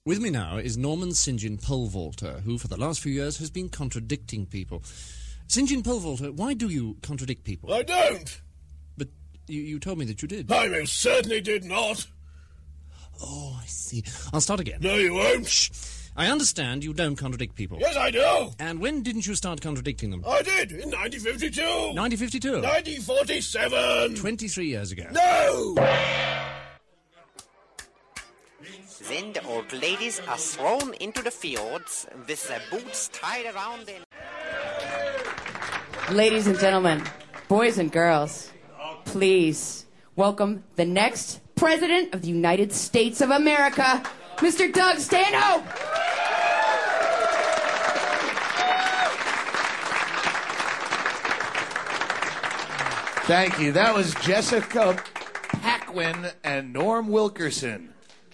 With me now is Norman St. John Pole Vaulter, who for the last few years has been contradicting people. St. John Pole Vaulter, why do you contradict people? I don't. But you told me that you did. I most certainly did not. Oh, I see. I'll start again. No, you won't. Shh. I understand you don't contradict people. Yes, I do. And when didn't you start contradicting them? I did, in 1952. 1952? 1947. 23 years ago. No! Then the old ladies are thrown into the fjords with their boots tied around their... Ladies and gentlemen, boys and girls, please welcome the next President of the United States of America, Mr. Doug Stanhope! Thank you. That was Jessica Paquin and Norm Wilkerson.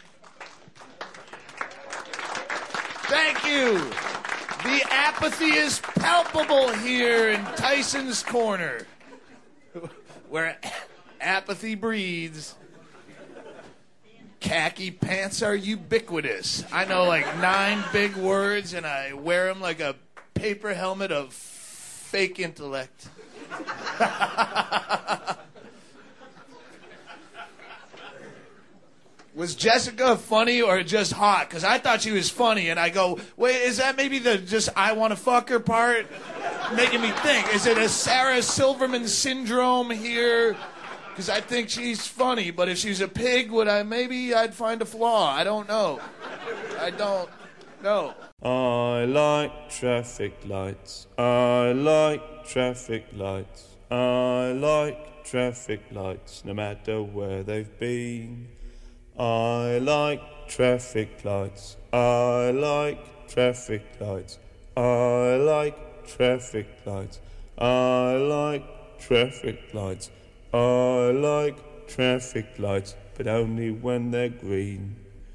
Thank you. The apathy is palpable here in Tyson's Corner, where apathy breeds. Khaki pants are ubiquitous. I know like 9 big words, and I wear them like a paper helmet of fake intellect. Was Jessica funny or just hot? Because I thought she was funny, and I go, wait, is that maybe the just I want to fuck her part? Making me think, is it a Sarah Silverman syndrome here? Because I think she's funny, but if she's a pig, I'd find a flaw. I don't know. I don't know. I like traffic lights. I like traffic lights. I like traffic lights, no matter where they've been. I like traffic lights. I like traffic lights. I like traffic lights. I like traffic lights. I like traffic lights, but only when they're green.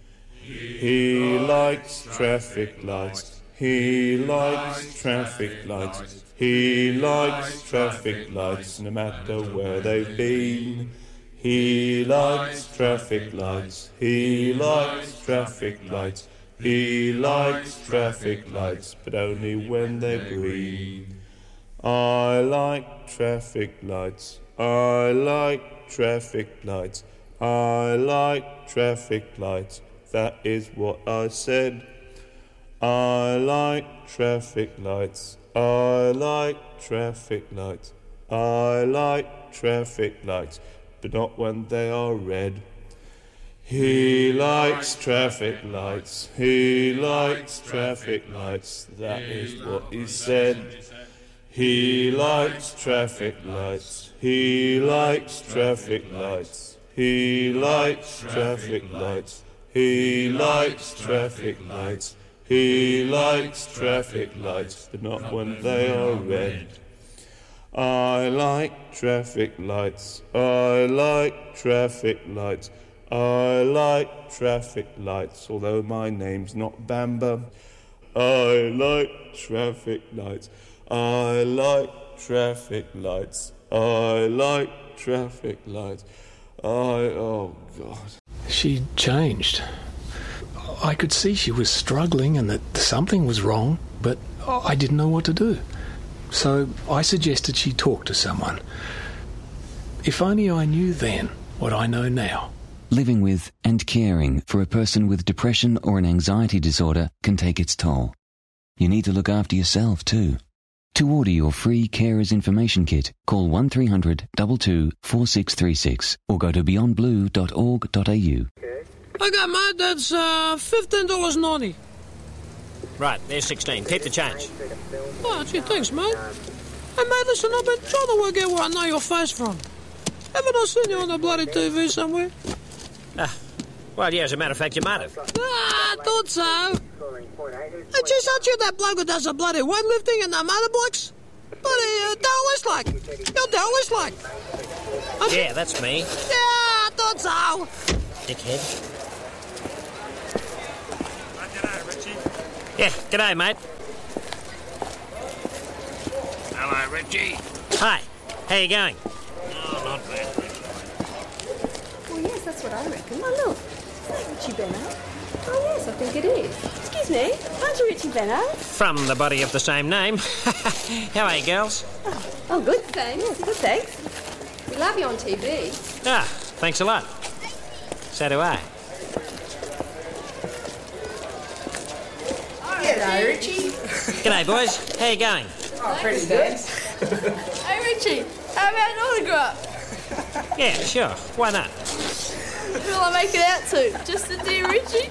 He likes traffic lights. He likes traffic lights. He likes traffic lights, no matter where they've been. He likes traffic lights. He likes traffic lights. He likes traffic lights, but only when they're green. I like traffic lights. I like traffic lights. I like traffic lights. That is what I said. I like traffic lights. I like traffic lights. I like traffic lights, but not when they are red. He likes traffic lights. He likes traffic lights. That is what he said. He likes traffic lights. He likes traffic lights. He likes traffic lights. He likes traffic lights. He likes traffic lights, but not when they are red. I like traffic lights. I like traffic lights. I like traffic lights, although my name's not Bamba. I like traffic lights. I like traffic lights. I like traffic lights. Oh God. She changed. I could see she was struggling and that something was wrong, but I didn't know what to do. So I suggested she talk to someone. If only I knew then what I know now. Living with and caring for a person with depression or an anxiety disorder can take its toll. You need to look after yourself too. To order your free Carers Information Kit, call 1300 22 4636 or go to beyondblue.org.au. Okay, mate, that's $15 naughty. Right, there's 16. Keep the change. Oh, gee, thanks, mate. Hey, mate, listen, I've been trying to work out where I know your face from. Haven't I seen you on the bloody TV somewhere? Well, yeah, as a matter of fact, you might have. I thought so. Hey, just aren't you that bloke who does the bloody weightlifting and the motor blocks? Bloody Dale Westlake. You're Dale Westlake. Yeah, that's me. Yeah, I thought so. Dickhead. G'day, Richie. Yeah, g'day, mate. Hello, Richie. Hi. How you going? Oh, not bad, Richie. Well, yes, that's what I reckon. Oh, look. Is that Richie Benno? Oh, yes, I think it is. Excuse me, aren't you Richie Benno? From the body of the same name. How are you, girls? Oh, good, thanks. Yes, good, thanks. We love you on TV. Ah, thanks a lot. So do I. G'day, Richie. G'day, boys. How you going? Oh, pretty good. Hey, Richie, how about an autograph? Yeah, sure. Why not? Who will I make it out to? Just the dear Richie?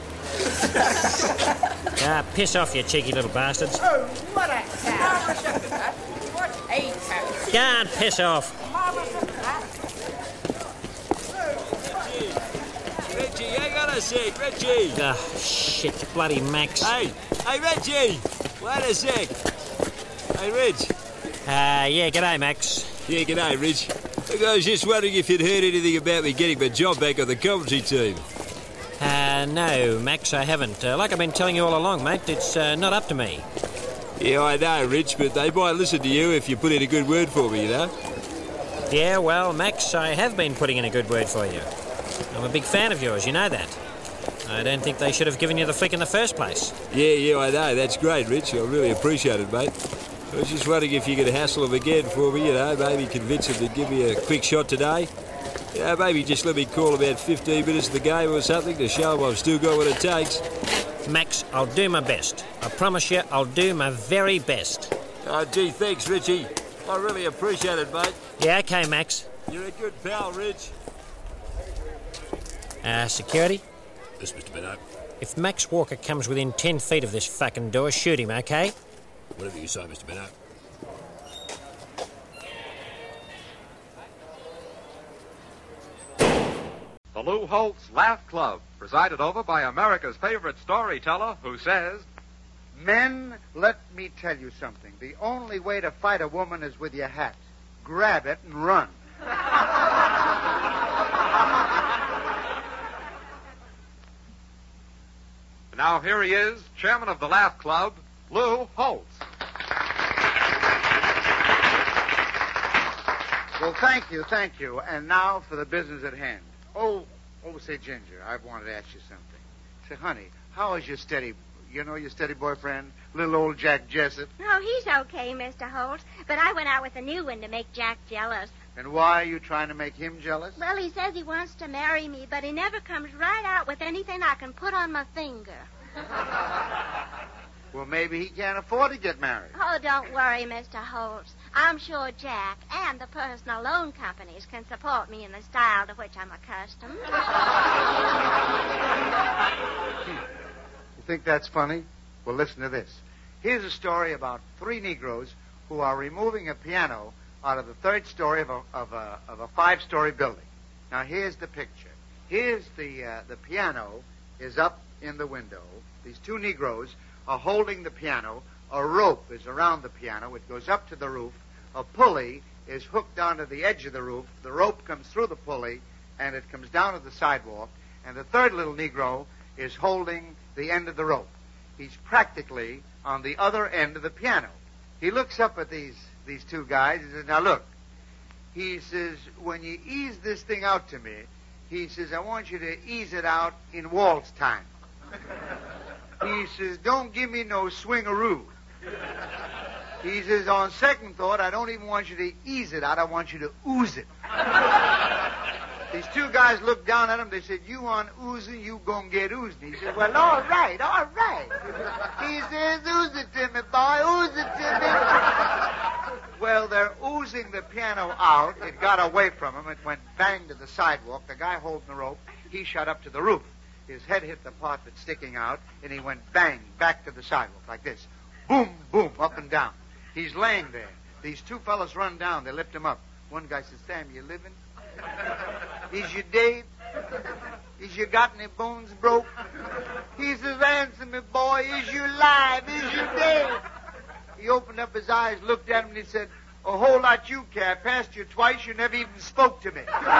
Ah, piss off, you cheeky little bastards. Oh, what a cat. What a cat. Go on, piss off. Reggie, hang on a sec, Reggie. Ah, shit, bloody Max. Hey, Reggie. Wait a sec. Hey, Reg. Yeah, g'day, Max. Yeah, g'day, Reg. Look, I was just wondering if you'd heard anything about me getting my job back on the commentary team. No, Max, I haven't. Like I've been telling you all along, mate, it's not up to me. Yeah, I know, Rich, but they might listen to you if you put in a good word for me, you know? Yeah, well, Max, I have been putting in a good word for you. I'm a big fan of yours, you know that. I don't think they should have given you the flick in the first place. Yeah, I know. That's great, Rich. I really appreciate it, mate. I was just wondering if you could hassle them again for me, you know, maybe convince them to give me a quick shot today. You know, maybe just let me call about 15 minutes of the game or something to show them I've still got what it takes. Max, I'll do my best. I promise you, I'll do my very best. Oh, gee, thanks, Richie. I really appreciate it, mate. Yeah, okay, Max. You're a good pal, Rich. Security? Yes, Mr. Benno. If Max Walker comes within 10 feet of this fucking door, shoot him, okay? Whatever you say, Mr. Benno. The Lou Holtz Laugh Club, presided over by America's favorite storyteller who says, Men, let me tell you something. The only way to fight a woman is with your hat. Grab it and run. Now here he is, chairman of the Laugh Club, Lou Holtz. Well, thank you. And now for the business at hand. Oh, say, Ginger, I wanted to ask you something. Say, honey, how is your steady boyfriend, little old Jack Jessup? Oh, he's okay, Mr. Holtz. But I went out with a new one to make Jack jealous. And why are you trying to make him jealous? Well, he says he wants to marry me, but he never comes right out with anything I can put on my finger. Well, maybe he can't afford to get married. Oh, don't worry, Mr. Holtz. I'm sure Jack and the personal loan companies can support me in the style to which I'm accustomed. You think that's funny? Well, listen to this. Here's a story about 3 Negroes who are removing a piano out of the 3rd story of a 5-story building. Now, here's the picture. Here's the piano is up in the window. These 2 Negroes are holding the piano. A rope is around the piano. It goes up to the roof. A pulley is hooked onto the edge of the roof. The rope comes through the pulley, and it comes down to the sidewalk. And the 3rd little Negro is holding the end of the rope. He's practically on the other end of the piano. He looks up at these 2 guys. He says, now look. He says, when you ease this thing out to me, he says, I want you to ease it out in waltz time. He says, don't give me no swingaroo. He says, on second thought, I don't even want you to ease it out. I want you to ooze it. These 2 guys looked down at him. They said, you want oozing, you gonna get oozing. He said, well, all right. He says, ooze it to me, boy, ooze it to me. Well, they're oozing the piano out. It got away from him. It went bang to the sidewalk. The guy holding the rope, he shot up to the roof. His head hit the part that's sticking out, and he went bang back to the sidewalk like this. Boom, boom, up and down. He's laying there. These 2 fellas run down. They lift him up. One guy says, Sam, you living? Is you dead? Is you got any bones broke? He says, answer me, boy. Is you alive? Is you dead? He opened up his eyes, looked at him, and he said, a whole lot you care. I passed you twice. You never even spoke to me.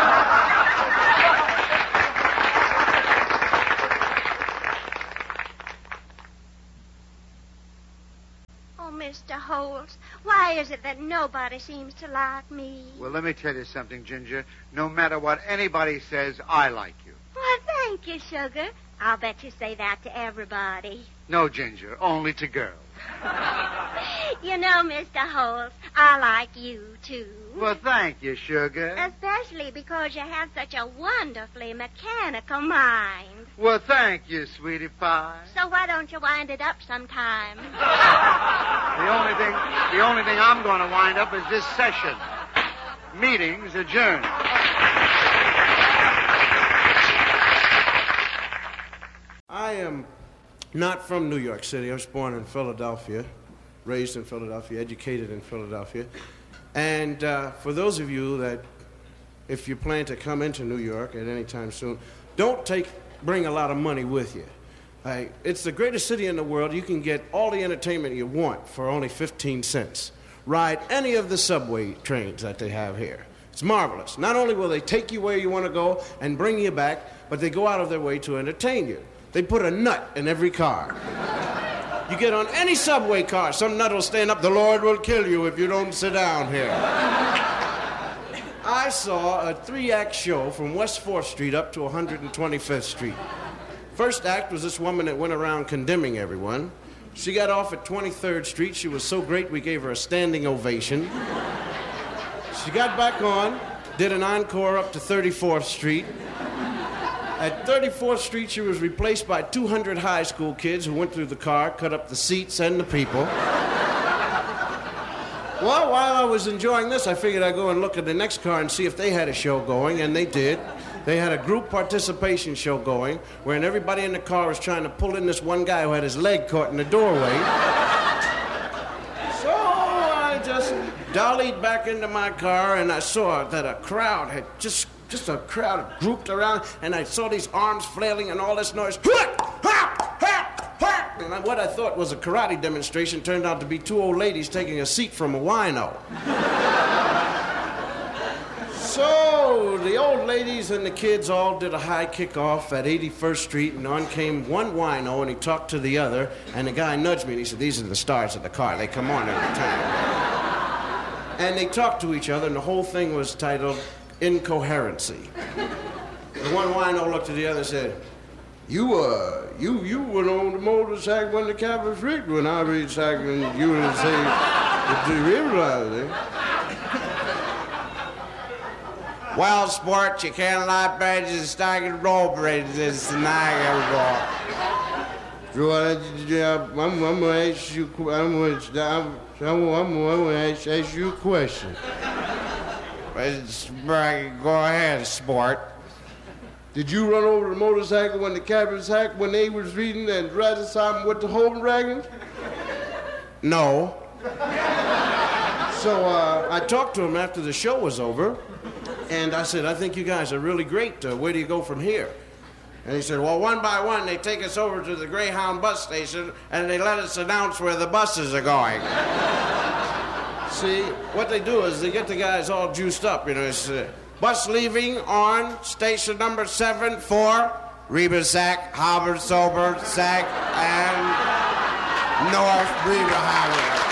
Mr. Holtz, why is it that nobody seems to like me? Well, let me tell you something, Ginger. No matter what anybody says, I like you. Well, thank you, sugar. I'll bet you say that to everybody. No, Ginger, only to girls. You know, Mr. Holtz, I like you, too. Well, thank you, sugar. Especially because you have such a wonderfully mechanical mind. Well, thank you, sweetie pie. So why don't you wind it up sometime? The only thing I'm going to wind up is this session. Meeting's adjourned. I am not from New York City. I was born in Philadelphia, raised in Philadelphia, educated in Philadelphia. And for those of you that, if you plan to come into New York at any time soon, don't bring a lot of money with you. It's the greatest city in the world. You can get all the entertainment you want for only 15 cents. Ride any of the subway trains that they have here. It's marvelous. Not only will they take you where you want to go and bring you back, but they go out of their way to entertain you. They put a nut in every car. You get on any subway car, some nut will stand up. The Lord will kill you if you don't sit down here. I saw a 3-act show from West 4th Street up to 125th Street. First act was this woman that went around condemning everyone. She got off at 23rd Street. She was so great we gave her a standing ovation. She got back on, did an encore up to 34th Street. At 34th Street, she was replaced by 200 high school kids who went through the car, cut up the seats and the people. Well, while I was enjoying this, I figured I'd go and look at the next car and see if they had a show going, and they did. They had a group participation show going, wherein everybody in the car was trying to pull in this one guy who had his leg caught in the doorway. So I just dollied back into my car, and I saw that a crowd had just a crowd grouped around, and I saw these arms flailing and all this noise. And what I thought was a karate demonstration turned out to be 2 old ladies taking a seat from a wino. So the old ladies and the kids all did a high kickoff at 81st Street, and on came one wino, and he talked to the other, and the guy nudged me, and he said, "These are the stars of the car. They come on every time." And they talked to each other, and the whole thing was titled Incoherency. The one wino looked at the other and said, You went on the motorcycle when the cab was rigged when I read cycling, you would say, "Do you realize it?" Well, sport, you can't lie badges and staggered roll bridges tonight, So I'm gonna ask you a question. Go ahead, sport. Did you run over the motorcycle when the cab was hacked when they was reading and writing something with the Holden dragons? No. So I talked to him after the show was over, and I said, "I think you guys are really great. Where do you go from here?" And he said, "Well, one by one, they take us over to the Greyhound bus station, and they let us announce where the buses are going." See, what they do is they get the guys all juiced up, you know. It's bus leaving on station number 7 for Rebasack, Halbert, Sober, Sack, and North Reba Highway.